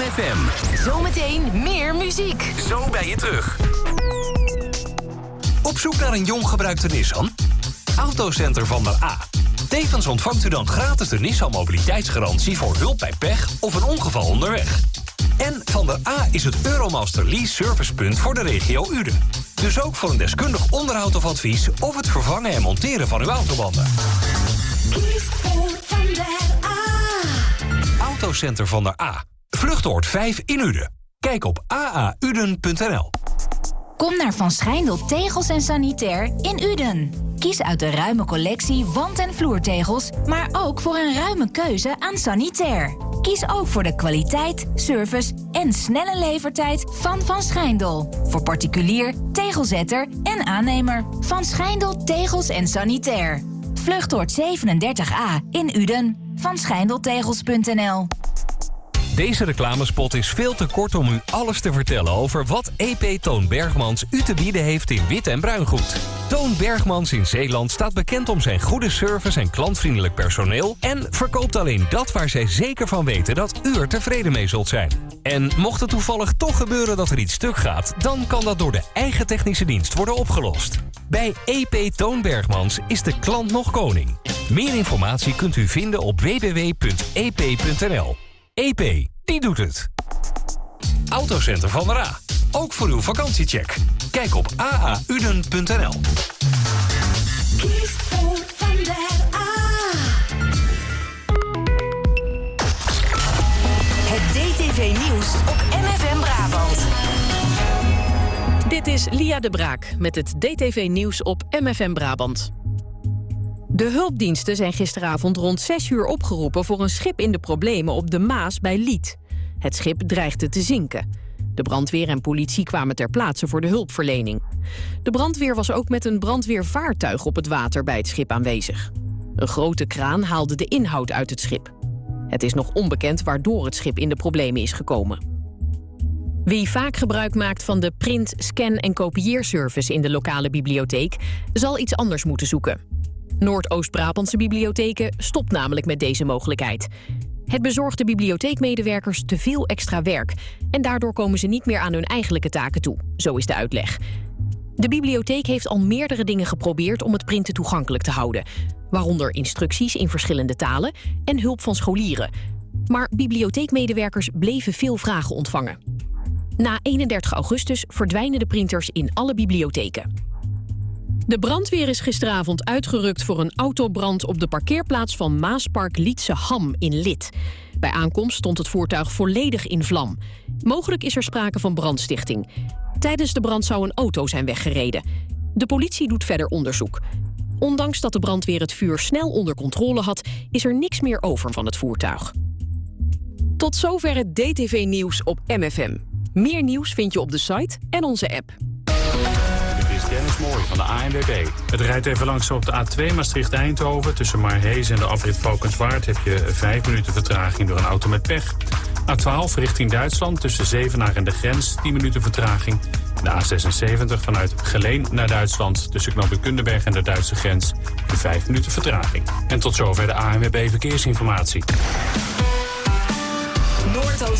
MFM. Zometeen meer muziek. Zo ben je terug. Op zoek naar een jong gebruikte Nissan? Autocenter Van der A. Tevens ontvangt u dan gratis de Nissan mobiliteitsgarantie voor hulp bij pech of een ongeval onderweg. En Van der A is het Euromaster Lease servicepunt voor de regio Uden. Dus ook voor een deskundig onderhoud of advies of het vervangen en monteren van uw autobanden. Kies voor Van der A. Autocenter Van der A. Vluchtoord 5 in Uden. Kijk op aauden.nl. Kom naar Van Schijndel Tegels en Sanitair in Uden. Kies uit de ruime collectie wand- en vloertegels, maar ook voor een ruime keuze aan sanitair. Kies ook voor de kwaliteit, service en snelle levertijd van Van Schijndel. Voor particulier, tegelzetter en aannemer. Van Schijndel Tegels en Sanitair. Vluchtoord 37A in Uden. Van Schijndeltegels.nl. Deze reclamespot is veel te kort om u alles te vertellen over wat EP Toon Bergmans u te bieden heeft in wit en bruingoed. Toon Bergmans in Zeeland staat bekend om zijn goede service en klantvriendelijk personeel en verkoopt alleen dat waar zij zeker van weten dat u er tevreden mee zult zijn. En mocht het toevallig toch gebeuren dat er iets stuk gaat, dan kan dat door de eigen technische dienst worden opgelost. Bij EP Toon Bergmans is de klant nog koning. Meer informatie kunt u vinden op www.ep.nl. EP, die doet het. Autocenter Van der A. Ook voor uw vakantiecheck. Kijk op aauden.nl. Kies voor Van der A. Het DTV Nieuws op MFM Brabant. Dit is Lia de Braak met het DTV Nieuws op MFM Brabant. De hulpdiensten zijn gisteravond rond 6 uur opgeroepen voor een schip in de problemen op de Maas bij Liet. Het schip dreigde te zinken. De brandweer en politie kwamen ter plaatse voor de hulpverlening. De brandweer was ook met een brandweervaartuig op het water bij het schip aanwezig. Een grote kraan haalde de inhoud uit het schip. Het is nog onbekend waardoor het schip in de problemen is gekomen. Wie vaak gebruik maakt van de print, scan- en kopieerservice in de lokale bibliotheek zal iets anders moeten zoeken. Noordoost-Brabantse bibliotheken stopt namelijk met deze mogelijkheid. Het bezorgt de bibliotheekmedewerkers te veel extra werk en daardoor komen ze niet meer aan hun eigenlijke taken toe. Zo is de uitleg. De bibliotheek heeft al meerdere dingen geprobeerd om het printen toegankelijk te houden, waaronder instructies in verschillende talen en hulp van scholieren. Maar bibliotheekmedewerkers bleven veel vragen ontvangen. Na 31 augustus verdwijnen de printers in alle bibliotheken. De brandweer is gisteravond uitgerukt voor een autobrand op de parkeerplaats van Maaspark Lietse Ham in Lith. Bij aankomst stond het voertuig volledig in vlam. Mogelijk is er sprake van brandstichting. Tijdens de brand zou een auto zijn weggereden. De politie doet verder onderzoek. Ondanks dat de brandweer het vuur snel onder controle had, is er niks meer over van het voertuig. Tot zover het DTV-nieuws op MFM. Meer nieuws vind je op de site en onze app. Dennis Mooi van de ANWB. Het rijdt even langzaam op de A2 Maastricht-Eindhoven. Tussen Maarhees en de afrit Valkenswaard heb je 5 minuten vertraging door een auto met pech. A12 richting Duitsland tussen Zevenaar en de grens, 10 minuten vertraging. De A76 vanuit Geleen naar Duitsland tussen knooppunt Kundenberg en de Duitse grens, 5 minuten vertraging. En tot zover de ANWB Verkeersinformatie.